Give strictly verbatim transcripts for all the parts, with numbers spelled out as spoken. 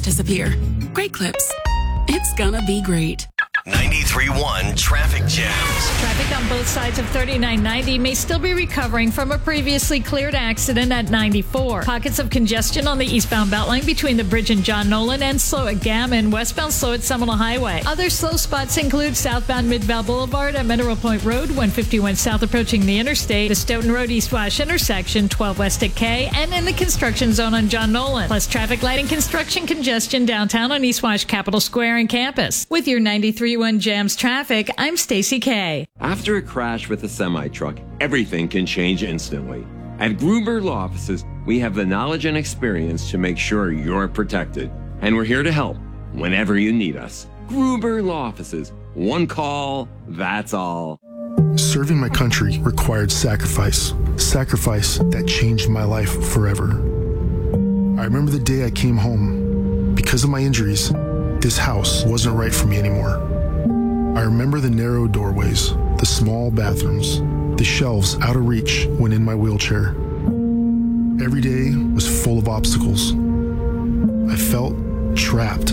disappear. Great Clips. It's gonna be great. ninety-three point one Traffic Jams. Traffic on both sides of thirty-nine ninety may still be recovering from a previously cleared accident at ninety-four. Pockets of congestion on the eastbound Beltline between the bridge and John Nolan and slow at Gammon, westbound slow at Seminole Highway. Other slow spots include southbound Midvale Boulevard at Mineral Point Road, one fifty-one south approaching the interstate, the Stoughton Road East Wash intersection, twelve west at K, and in the construction zone on John Nolan. Plus traffic light and construction congestion downtown on East Wash Capitol Square and campus. With your ninety-three point one Jams Traffic, I'm Stacey K. After a crash with a semi-truck, everything can change instantly. At Gruber Law Offices, we have the knowledge and experience to make sure you're protected. And we're here to help whenever you need us. Gruber Law Offices. One call, that's all. Serving my country required sacrifice. Sacrifice that changed my life forever. I remember the day I came home. Because of my injuries, this house wasn't right for me anymore. I remember the narrow doorways, the small bathrooms, the shelves out of reach when in my wheelchair. Every day was full of obstacles. I felt trapped.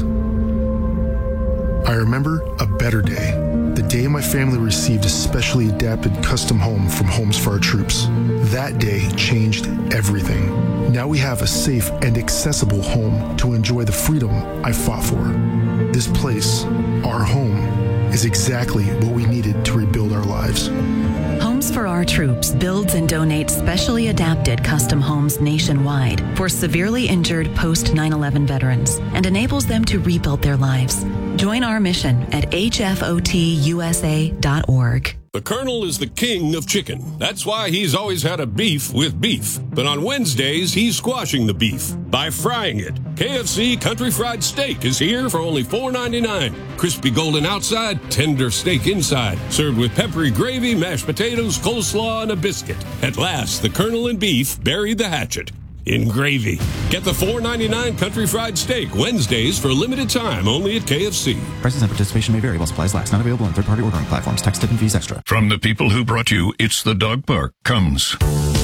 I remember a better day, the day my family received a specially adapted custom home from Homes for Our Troops. That day changed everything. Now we have a safe and accessible home to enjoy the freedom I fought for. This place, our home, is exactly what we needed to rebuild our lives. Homes for Our Troops builds and donates specially adapted custom homes nationwide for severely injured post nine eleven veterans and enables them to rebuild their lives. Join our mission at H F O T U S A dot org. The Colonel is the king of chicken. That's why he's always had a beef with beef. But on Wednesdays, he's squashing the beef by frying it. K F C Country Fried Steak is here for only four ninety-nine. Crispy golden outside, tender steak inside. Served with peppery gravy, mashed potatoes, coleslaw, and a biscuit. At last, the Colonel and beef buried the hatchet in gravy. Get the four ninety-nine Country Fried Steak Wednesdays for a limited time only at K F C. Prices and participation may vary while supplies last. Not available on third-party ordering platforms. Tax, tip, and fees extra. From the people who brought you It's the Dog Park comes